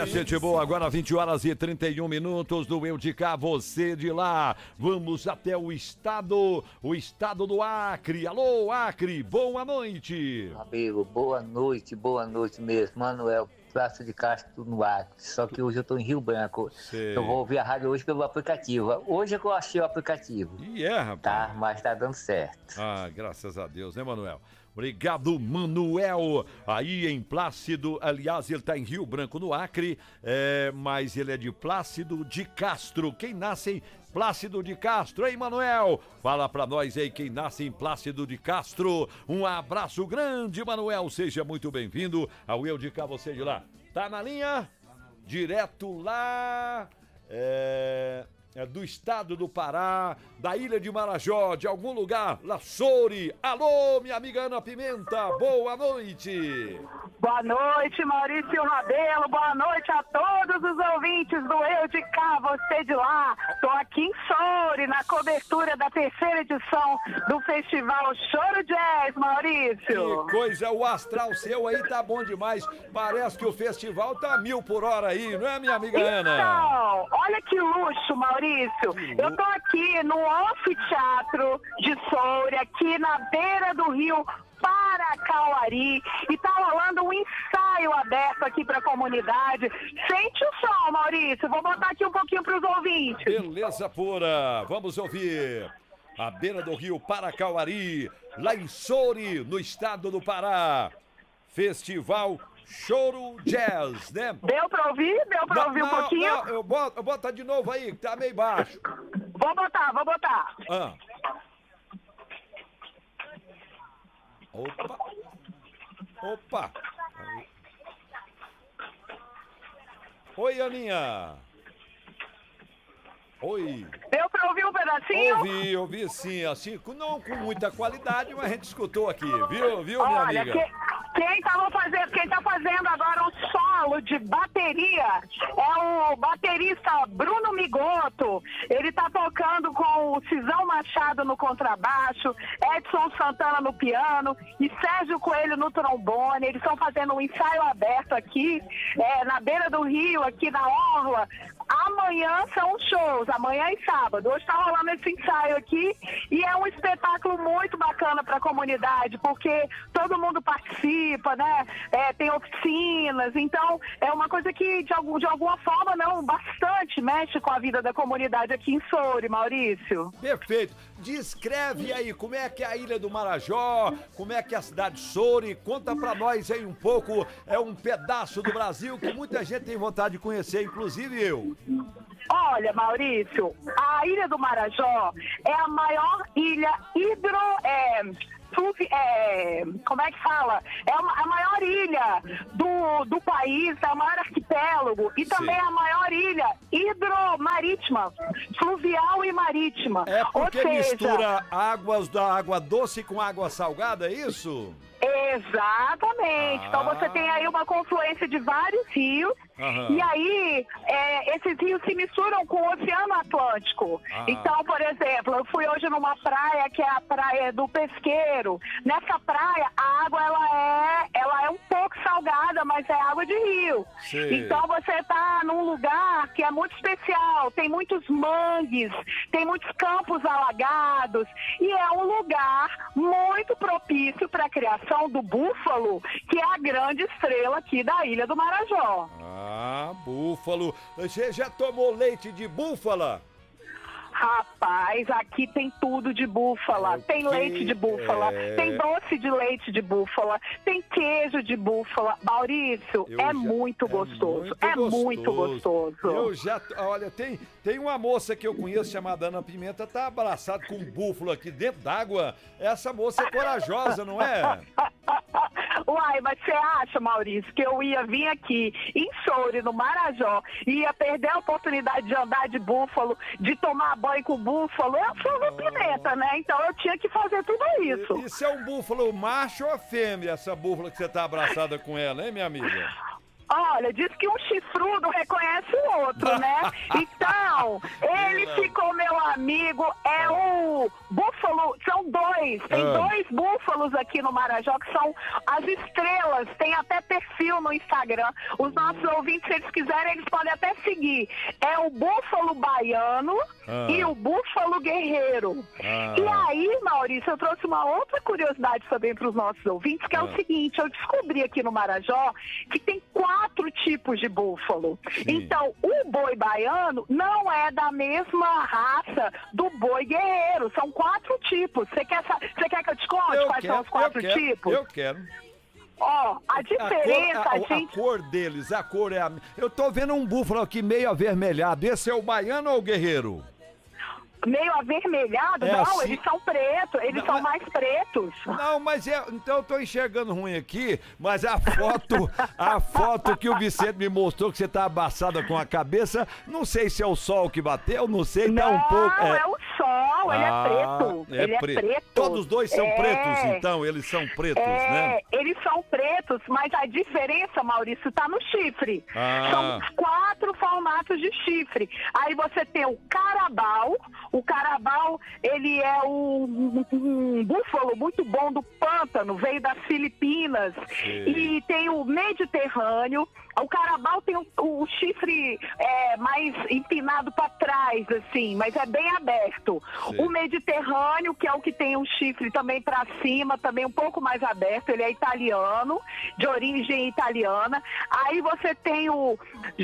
Gente boa, agora 20 horas e 31 minutos do Eu de Cá, você de lá. Vamos até o estado do Acre. Alô, Acre, boa noite. Amigo, boa noite mesmo. Manuel, Praça de Castro no Acre. Só que hoje eu tô em Rio Branco. Sei. Eu vou ouvir a rádio hoje pelo aplicativo. Hoje é que eu achei o aplicativo. E rapaz. Tá, mas tá dando certo. Ah, graças a Deus, né, Manuel? Obrigado, Manuel. Aí em Plácido, aliás, ele tá em Rio Branco, no Acre, mas ele é de Plácido de Castro. Quem nasce em Plácido de Castro, hein, Manuel? Fala pra nós aí quem nasce em Plácido de Castro. Um abraço grande, Manuel. Seja muito bem-vindo ao Eu de Cá, você de lá. Tá na linha? Direto lá... do estado do Pará, da ilha de Marajó, de algum lugar, La Soure. Alô, minha amiga Ana Pimenta, boa noite. Boa noite, Maurício Rabelo, boa noite a todos os ouvintes do Eu de Cá, você de lá. Tô aqui em Soure, na cobertura da terceira edição do Festival Choro Jazz, Maurício. Que coisa, o astral seu aí tá bom demais. Parece que o festival tá 1000 por hora aí, não é, minha amiga Ana? Então, olha que luxo, Maurício. Eu tô aqui no Anfiteatro de Soure, aqui na beira do rio Paracauari, e tá rolando um ensaio aberto aqui pra comunidade. Sente o som, Maurício. Vou botar aqui um pouquinho pros ouvintes. Beleza pura, vamos ouvir. À beira do rio Paracauari, lá em Soure, no estado do Pará. Festival Choro Jazz, né? Deu pra ouvir? Deu pra ouvir um pouquinho? Não, eu boto de novo aí, que tá meio baixo. Vou botar. Ah. Opa. Oi, Aninha. Oi. Deu pra ouvir um pedacinho? Ouvi sim, assim, não com muita qualidade, mas a gente escutou aqui, viu, minha Olha, amiga? quem tá fazendo agora um solo de bateria é o baterista Bruno Migoto. Ele tá tocando com o Cisão Machado no contrabaixo, Edson Santana no piano e Sérgio Coelho no trombone. Eles estão fazendo um ensaio aberto aqui, na beira do rio, aqui na orla. Amanhã são shows, amanhã e sábado. Hoje tá rolando esse ensaio aqui e é um espetáculo muito bacana para a comunidade, porque todo mundo participa, né? Tem oficinas, então é uma coisa que de alguma forma, não, bastante mexe com a vida da comunidade aqui em Soure, Maurício. Perfeito. Descreve aí como é que é a Ilha do Marajó, como é que é a cidade de Soure. Conta pra nós aí um pouco, é um pedaço do Brasil que muita gente tem vontade de conhecer, inclusive eu. Olha, Maurício, a Ilha do Marajó é a maior ilha como é que fala? É a maior ilha do país, é o maior arquipélago e também a maior ilha hidromarítima, fluvial e marítima. É porque mistura águas da água doce com água salgada, é isso? Exatamente. Então você tem aí uma confluência de vários rios. E aí esses rios se misturam com o Oceano Atlântico. Então, por exemplo, eu fui hoje numa praia que é a Praia do Pesqueiro. Nessa praia, a água ela é um pouco salgada, mas é água de rio. Sim. Então você tá num lugar que é muito especial. Tem muitos mangues, tem muitos campos alagados e é um lugar muito propício para a criação do búfalo, que é a grande estrela aqui da Ilha do Marajó. Búfalo. Você já tomou leite de búfala? Rapaz, aqui tem tudo de búfala. Tem leite de búfala, tem doce de leite de búfala, tem queijo de búfala. Maurício, muito gostoso. Muito gostoso. Olha, tem uma moça que eu conheço chamada Ana Pimenta, tá abraçada com um búfalo aqui dentro d'água. Essa moça é corajosa, não é? Uai, mas você acha, Maurício, que eu ia vir aqui em Soure, no Marajó, e ia perder a oportunidade de andar de búfalo, de tomar banho com búfalo? Eu sou uma pimenta, né? Então eu tinha que fazer tudo isso. Isso é um búfalo macho ou fêmea, essa búfala que você tá abraçada com ela, hein, minha amiga? Olha, diz que um chifrudo reconhece o outro, né? Então, ele ficou meu amigo, é o búfalo búfalo, são dois. Tem dois búfalos aqui no Marajó que são as estrelas. Tem até perfil no Instagram. Os nossos ouvintes, se eles quiserem, eles podem até seguir. É o búfalo baiano e o búfalo guerreiro. E aí, Maurício, eu trouxe uma outra curiosidade também para os nossos ouvintes, que é o seguinte: eu descobri aqui no Marajó que tem 4 tipos de búfalo. Sim. Então, o boi baiano não é da mesma raça do boi guerreiro. São 4 tipos. Você quer que eu te conte quais são os 4 tipos? Eu quero. Ó, a diferença, a cor deles, a cor é a... Eu tô vendo um búfalo aqui meio avermelhado. Esse é o baiano ou o guerreiro? Meio avermelhado? Não, assim... eles são pretos, eles são mais pretos. Não, mas então eu tô enxergando ruim aqui, mas a foto que o Vicente me mostrou, que você tá abaçada com a cabeça, não sei se é o sol que bateu, não sei, tá um pouco... Não, é o sol, ele é preto. Ele é preto. Todos os dois são pretos, então, eles são pretos, né? Eles são pretos, mas a diferença, Maurício, tá no chifre. São 4 formatos de chifre. Aí você tem o carabao. O carabao, ele é um búfalo muito bom do pântano, veio das Filipinas. Sim. E tem o mediterrâneo. O carabao tem o chifre mais empinado para trás, assim, mas é bem aberto. Sim. O mediterrâneo, que é o que tem um chifre também para cima, também um pouco mais aberto, ele é italiano, de origem italiana. Aí você tem o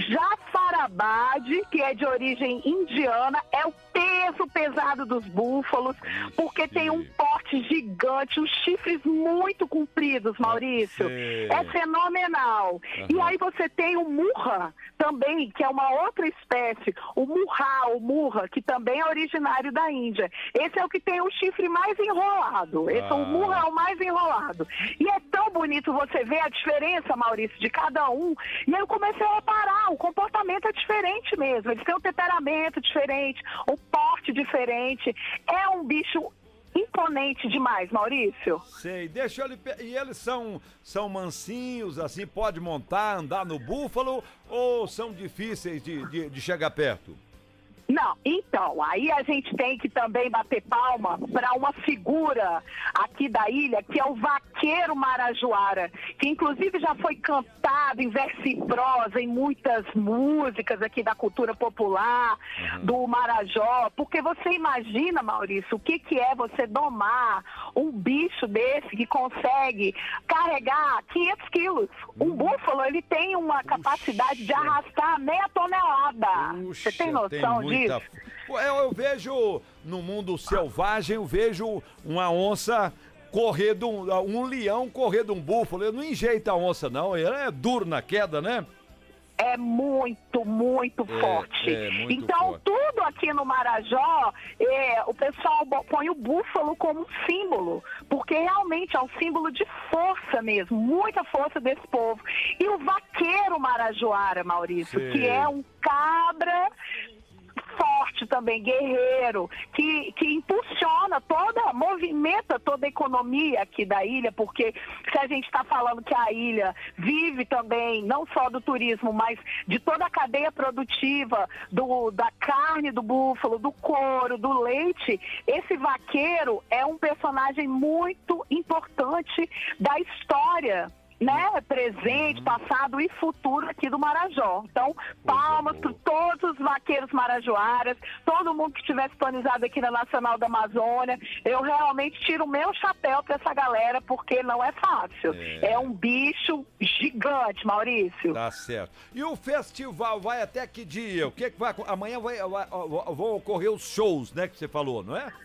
jafarabade, que é de origem indiana, é o peso pesado dos búfalos, porque tem um porte gigante, os chifres muito compridos, Maurício. É fenomenal. E aí você tem o murra também, que é uma outra espécie, o murra, que também é originário da Índia. Esse é o que tem o chifre mais enrolado. O murra é o mais enrolado. E é tão bonito você ver a diferença, Maurício, de cada um. E aí eu comecei a reparar, o comportamento é diferente mesmo. Eles têm um temperamento diferente, um porte diferente. É um bicho imponente demais, Maurício. Sei, deixa eu lhe... E eles são mansinhos, assim, pode montar, andar no búfalo, ou são difíceis de chegar perto? Não, então, aí a gente tem que também bater palma para uma figura aqui da ilha, que é o vaqueiro marajoara, que inclusive já foi cantado em verso e prosa em muitas músicas aqui da cultura popular, do Marajó, porque você imagina, Maurício, o que é você domar um bicho desse que consegue carregar 500 quilos. Um búfalo, ele tem uma capacidade de arrastar meia tonelada. Você tem noção disso? Eu vejo no mundo selvagem, eu vejo uma onça correr um leão correr de um búfalo. Ele não enjeita a onça, não. Ele é duro na queda, né? É muito, muito forte. Muito então, forte. Tudo aqui no Marajó, o pessoal põe o búfalo como símbolo, porque realmente é um símbolo de força mesmo, muita força desse povo. E o vaqueiro marajoara, Maurício, que é um cabra forte também, guerreiro, que impulsiona movimenta toda a economia aqui da ilha, porque se a gente está falando que a ilha vive também, não só do turismo, mas de toda a cadeia produtiva, da carne do búfalo, do couro, do leite, esse vaqueiro é um personagem muito importante da história, né, presente, passado e futuro aqui do Marajó. Então, palmas para todos os vaqueiros marajoaras, todo mundo que estiver sintonizado aqui na Nacional da Amazônia. Eu realmente tiro o meu chapéu para essa galera, porque não é fácil. É um bicho gigante, Maurício. Tá certo. E o festival vai até que dia? O que vai... Amanhã vão ocorrer os shows, né, que você falou, não é?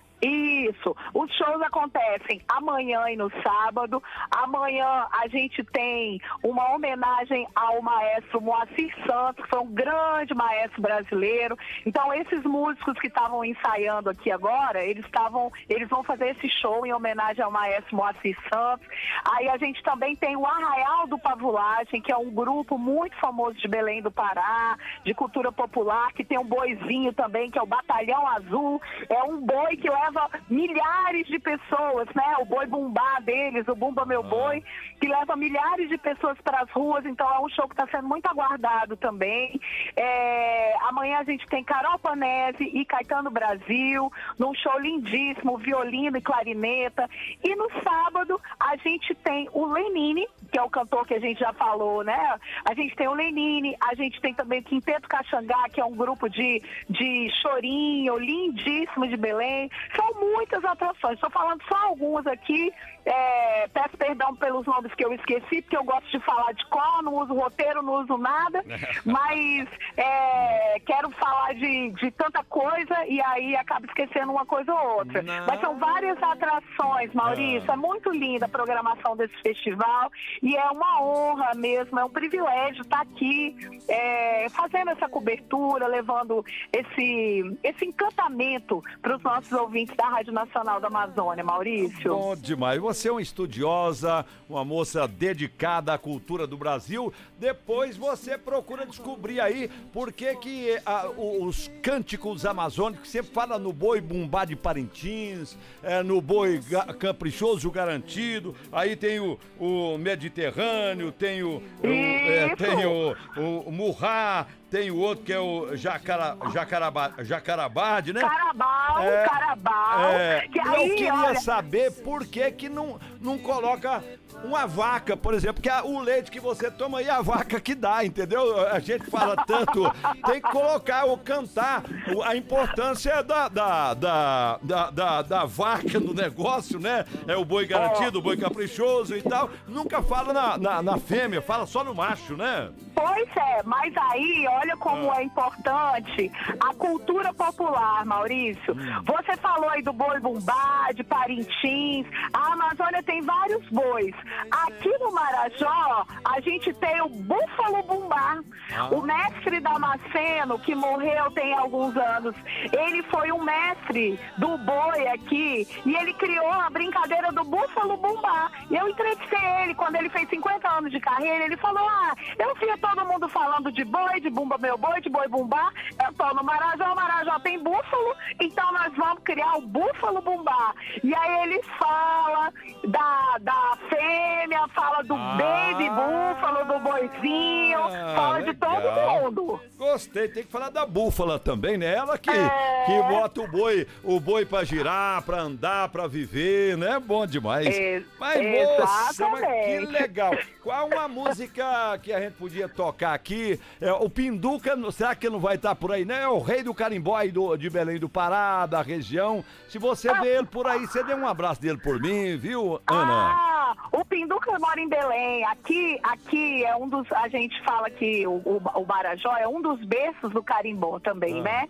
Isso, os shows acontecem amanhã e no sábado. Amanhã a gente tem uma homenagem ao maestro Moacir Santos, que foi um grande maestro brasileiro. Então esses músicos que estavam ensaiando aqui agora, eles vão fazer esse show em homenagem ao maestro Moacir Santos. Aí a gente também tem o Arraial do Pavulagem, que é um grupo muito famoso de Belém do Pará, de cultura popular, que tem um boizinho também, que é o Batalhão Azul. É um boi que leva leva milhares de pessoas, né? O Boi Bumbá deles, o Bumba Meu Boi, que leva milhares de pessoas para as ruas, então é um show que está sendo muito aguardado também. Amanhã a gente tem Carol Panese e Caetano Brasil, num show lindíssimo, violino e clarineta. E no sábado a gente tem o Lenine, que é o cantor que a gente já falou, né? A gente tem o Lenine, a gente tem também o Quinteto Caxangá, que é um grupo de chorinho lindíssimo de Belém. São muitas atrações, estou falando só algumas aqui. Peço perdão pelos nomes que eu esqueci, porque eu gosto de falar de cor, não uso roteiro, não uso nada, mas quero falar de tanta coisa e aí acabo esquecendo uma coisa ou outra. Não. Mas são várias atrações, Maurício, é muito linda a programação desse festival e é uma honra mesmo, é um privilégio estar aqui fazendo essa cobertura, levando esse encantamento para os nossos ouvintes da Rádio Nacional da Amazônia, Maurício. Bom demais. Você é uma estudiosa, uma moça dedicada à cultura do Brasil. Depois você procura descobrir aí por que os cânticos amazônicos sempre fala no Boi Bumbá de Parintins, no Boi Caprichoso Garantido, aí tem o Mediterrâneo, tem o Murrá, tem o outro que é o Jacarabade, né? Carabal. Eu queria saber por que não coloca uma vaca, por exemplo, que é o leite que você toma e a vaca que dá, entendeu? A gente fala tanto, tem que colocar ou cantar a importância da vaca no negócio, né? É o boi garantido, o boi caprichoso e tal. Nunca fala na fêmea, fala só no macho, né? Pois é, mas aí, olha como é importante a cultura popular, Maurício. Você falou aí do Boi Bumbá, de Parintins, a Amazônia tem vários bois. Aqui no Marajó, a gente tem o Búfalo Bumbá. O mestre Damasceno, que morreu tem alguns anos, ele foi um mestre do boi aqui e ele criou a brincadeira do Búfalo Bumbá. E eu entrevistei ele quando ele fez 50 anos de carreira, ele falou, eu via todo mundo falando de boi, de Bumba Meu Boi, de Boi Bumbá, eu tô no Marajó, o Marajó tem búfalo, então nós vamos criar o Búfalo Bumbá. E aí ele fala da fêmea, fala do baby búfalo, do boizinho, fala legal. de todo mundo. Gostei, tem que falar da búfala também, né? Ela que bota o boi pra girar, pra andar, pra viver, né? Bom demais. Mas, moça, mas que legal. Qual uma música que a gente podia tocar aqui? O Pinduca, será que não vai estar por aí, né? É o rei do carimbó aí de Belém do Pará, da região. Se você vê ele por aí, você dê um abraço dele por mim, viu, Ana? O Pinduca mora em Belém. Aqui é um dos, a gente fala que o Marajó é um dos berços do carimbó também, né?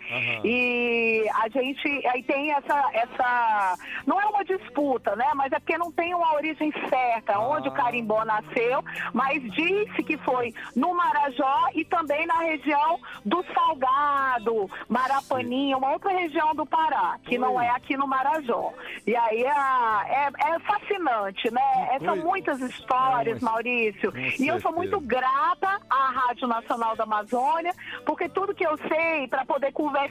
E a gente aí tem essa não é uma disputa, né? Mas é porque não tem uma origem certa onde o carimbó nasceu, mas disse que foi no Marajó e também na região do Salgado, Marapaninha, uma outra região do Pará, que não é aqui no Marajó. E aí é fascinante, né? São muitas histórias, Maurício. E eu sou muito grata à Rádio Nacional da Amazônia, porque tudo que eu sei para poder conversar